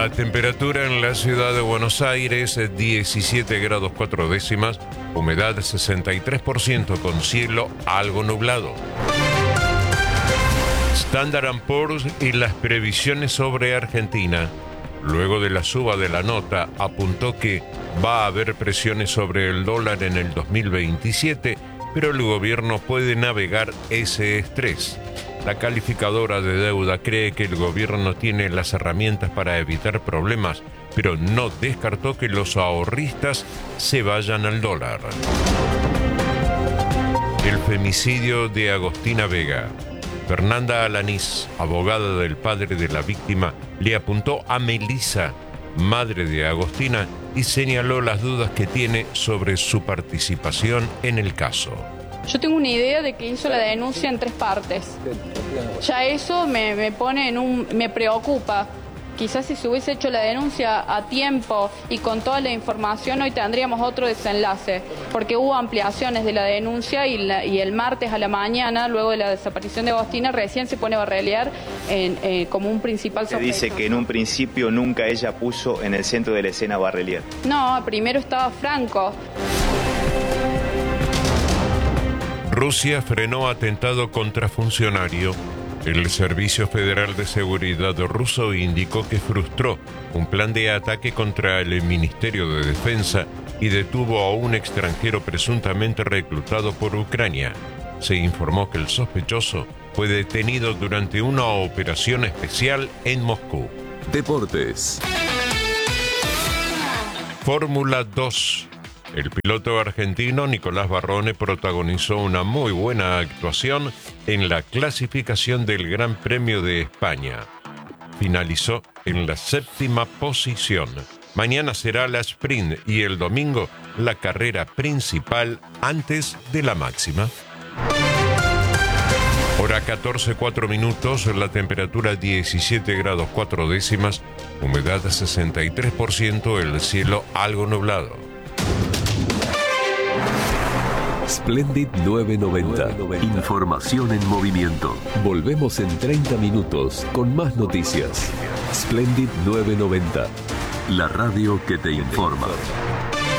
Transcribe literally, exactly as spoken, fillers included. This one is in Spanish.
La temperatura en la ciudad de Buenos Aires, diecisiete grados cuatro décimas, humedad sesenta y tres por ciento con cielo algo nublado. Standard and Poor's y las previsiones sobre Argentina. Luego de la suba de la nota, apuntó que va a haber presiones sobre el dólar en el dos mil veintisiete, pero el gobierno puede navegar ese estrés. La calificadora de deuda cree que el gobierno tiene las herramientas para evitar problemas, pero no descartó que los ahorristas se vayan al dólar. El femicidio de Agostina Vega. Fernanda Alanís, abogada del padre de la víctima, le apuntó a Melissa, madre de Agostina, y señaló las dudas que tiene sobre su participación en el caso. Yo tengo una idea de que hizo la denuncia en tres partes. Ya eso me, me pone en un... me preocupa. Quizás si se hubiese hecho la denuncia a tiempo y con toda la información, hoy tendríamos otro desenlace, porque hubo ampliaciones de la denuncia y, la, y el martes a la mañana, luego de la desaparición de Agostina, recién se pone a barrelear en, eh, como un principal sospechoso. Se dice que en un principio nunca ella puso en el centro de la escena a Barrelier. No, primero estaba Franco. Rusia frenó atentado contra funcionario. El Servicio Federal de Seguridad ruso indicó que frustró un plan de ataque contra el Ministerio de Defensa y detuvo a un extranjero presuntamente reclutado por Ucrania. Se informó que el sospechoso fue detenido durante una operación especial en Moscú. Deportes. Fórmula dos. El piloto argentino Nicolás Barrone protagonizó una muy buena actuación en la clasificación del Gran Premio de España. Finalizó en la séptima posición. Mañana será la sprint y el domingo la carrera principal antes de la máxima. Hora catorce, cuatro minutos, la temperatura diecisiete grados cuatro décimas, humedad sesenta y tres por ciento, el cielo algo nublado. Splendid novecientos noventa. Información en movimiento. Volvemos en treinta minutos con más noticias. Splendid novecientos noventa. La radio que te informa.